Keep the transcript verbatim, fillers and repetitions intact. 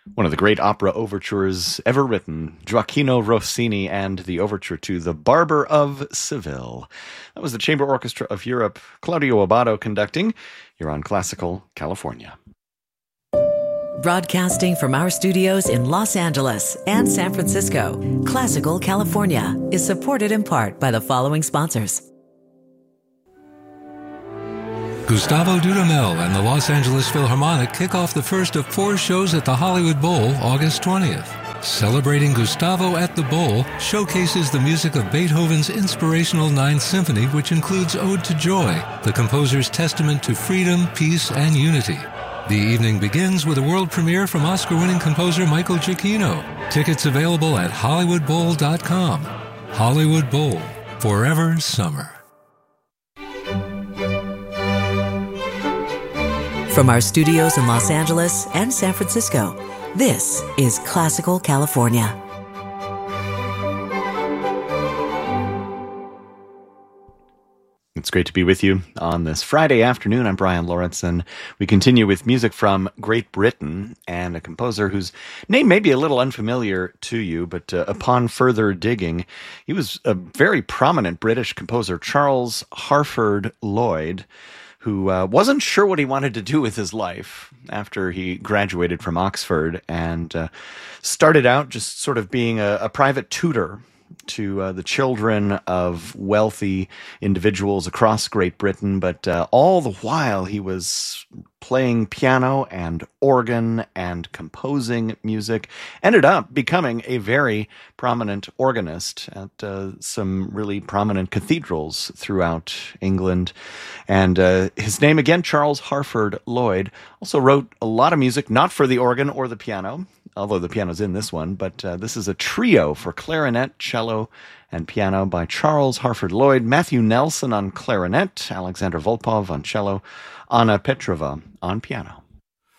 One of the great opera overtures ever written, Gioacchino Rossini and the overture to The Barber of Seville. That was the Chamber Orchestra of Europe, Claudio Abbado conducting. You're on Classical California. Broadcasting from our studios in Los Angeles and San Francisco, Classical California is supported in part by the following sponsors. Gustavo Dudamel and the Los Angeles Philharmonic kick off the first of four shows at the Hollywood Bowl August twentieth. Celebrating Gustavo at the Bowl showcases the music of Beethoven's inspirational Ninth Symphony, which includes Ode to Joy, the composer's testament to freedom, peace, and unity. The evening begins with a world premiere from Oscar-winning composer Michael Giacchino. Tickets available at hollywood bowl dot com. Hollywood Bowl, forever summer. From our studios in Los Angeles and San Francisco, this is Classical California. It's great to be with you on this Friday afternoon. I'm Brian Lawrenson. We continue with music from Great Britain and a composer whose name may be a little unfamiliar to you, but uh, upon further digging, he was a very prominent British composer, Charles Harford Lloyd, who uh, wasn't sure what he wanted to do with his life after he graduated from Oxford and uh, started out just sort of being a, a private tutor to uh, the children of wealthy individuals across Great Britain, but uh, all the while he was playing piano and organ and composing music, ended up becoming a very prominent organist at uh, some really prominent cathedrals throughout England. And uh, his name again, Charles Harford Lloyd, also wrote a lot of music, not for the organ or the piano, although the piano's in this one, but uh, this is a trio for clarinet, cello, and piano by Charles Harford Lloyd, Matthew Nelson on clarinet, Alexander Volpov on cello, Anna Petrova on piano.